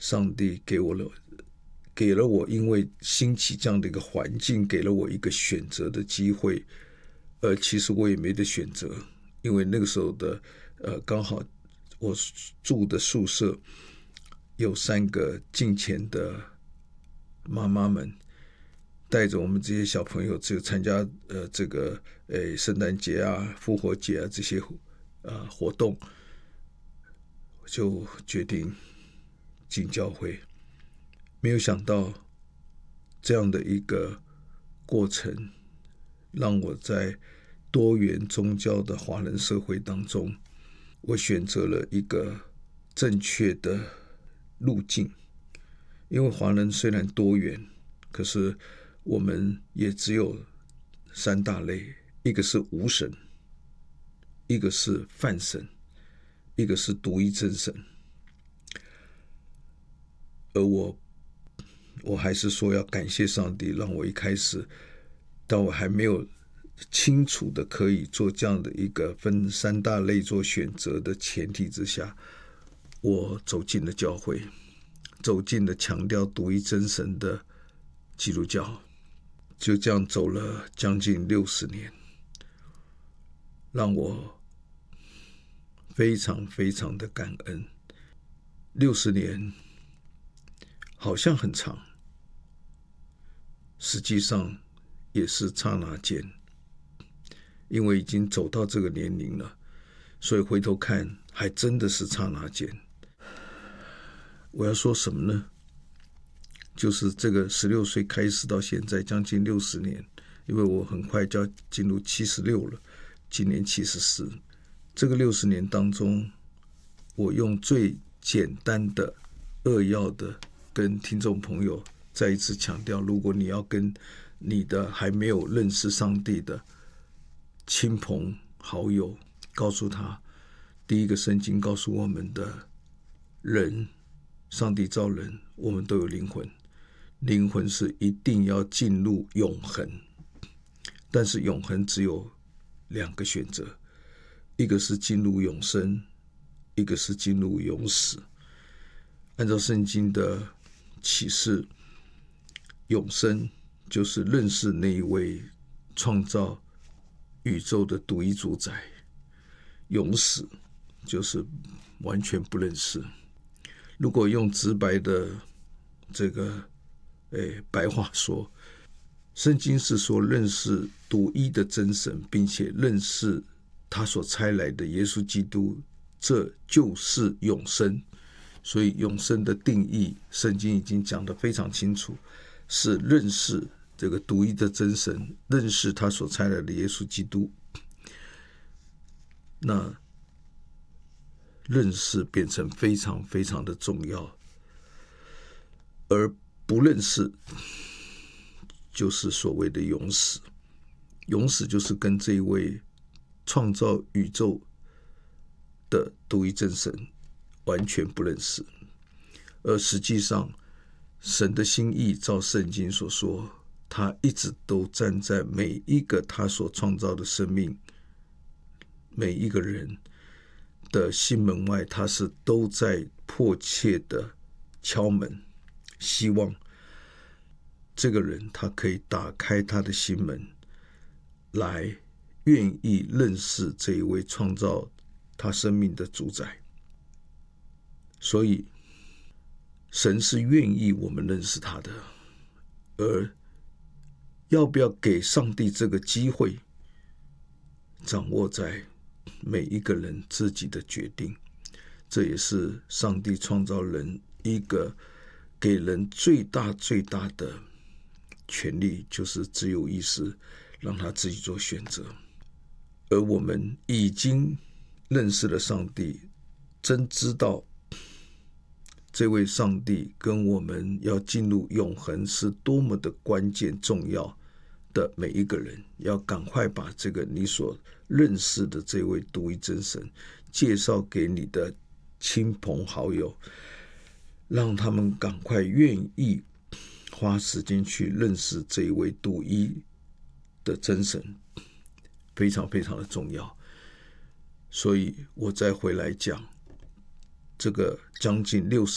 上帝给了我，因为兴起这样的一个环境，给了我一个选择的机会。其实我也没得选择，因为那个时候的刚好我住的宿舍有3个敬虔的妈妈们，带着我们这些小朋友就参加这个圣诞节啊、复活节啊这些活动，就决定进教会。没有想到这样的一个过程，让我在多元宗教的华人社会当中，我选择了一个正确的路径。因为华人虽然多元，可是我们也只有3大类，一个是无神，一个是泛神，一个是独一真神。而我还是说要感谢上帝，让我一开始，当我还没有清楚的可以做这样的一个分3大类做选择的前提之下，我走进了教会，走进了强调独一真神的基督教，就这样走了将近60年，让我非常非常的感恩。60年好像很长，实际上也是刹那间，因为已经走到这个年龄了，所以回头看还真的是刹那间。我要说什么呢？就是这个16岁开始到现在将近60年，因为我很快就要进入76了，今年74。这个60年当中，我用最简单的扼要的跟听众朋友再一次强调，如果你要跟你的还没有认识上帝的亲朋好友告诉他，第一个圣经告诉我们的人，上帝造人，我们都有灵魂，灵魂是一定要进入永恒，但是永恒只有2个选择，一个是进入永生，一个是进入永死。按照圣经的启示，永生就是认识那一位创造宇宙的独一主宰，永死就是完全不认识。如果用直白的这个白话说，圣经是说认识独一的真神，并且认识他所差来的耶稣基督，这就是永生。所以永生的定义，圣经已经讲得非常清楚，是认识这个独一的真神，认识他所差来的耶稣基督。那认识变成非常非常的重要，而不认识就是所谓的永死。永死就是跟这一位创造宇宙的独一真神完全不认识。而实际上神的心意照圣经所说，他一直都站在每一个他所创造的生命，每一个人的心门外，他是都在迫切的敲门，希望这个人他可以打开他的心门，来愿意认识这一位创造他生命的主宰。所以神是愿意我们认识他的，而要不要给上帝这个机会，掌握在每一个人自己的决定。这也是上帝创造人一个给人最大最大的权利，就是自由意识，让他自己做选择。而我们已经认识了上帝，真知道这位上帝跟我们要进入永恒是多么的关键重要的，每一个人要赶快把这个你所认识的这位独一真神介绍给你的亲朋好友，让他们赶快愿意花时间去认识这一位独一的真神，非常非常的重要。所以我再回来讲这个将近60